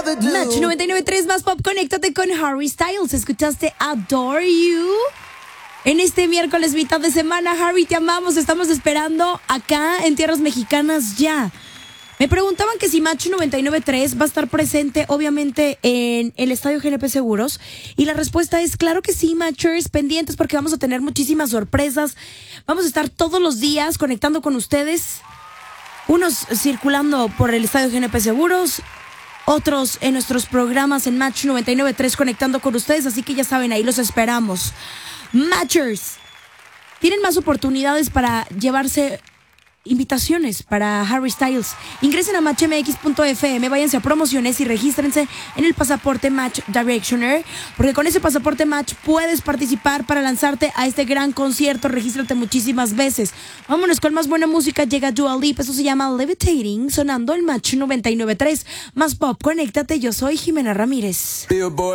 Match 99.3 más pop, conéctate con Harry Styles. Escuchaste Adore You. En este miércoles, mitad de semana, Harry, te amamos. Estamos esperando acá en tierras mexicanas ya. Me preguntaban que si Match 99.3 va a estar presente, obviamente, en el Estadio GNP Seguros. Y la respuesta es claro que sí, Matchers, pendientes porque vamos a tener muchísimas sorpresas. Vamos a estar todos los días conectando con ustedes. Unos circulando por el Estadio GNP Seguros, otros en nuestros programas en Match 99.3 conectando con ustedes. Así que ya saben, ahí los esperamos. Matchers, tienen más oportunidades para llevarse invitaciones para Harry Styles. Ingresen a matchmx.fm, váyanse a promociones y regístrense en el pasaporte Match Directioner, porque con ese pasaporte Match puedes participar para lanzarte a este gran concierto. Regístrate muchísimas veces. Vámonos con más buena música. Llega Dua Lipa, eso se llama Levitating, sonando el Match 99.3 más pop. Conéctate, yo soy Jimena Ramírez.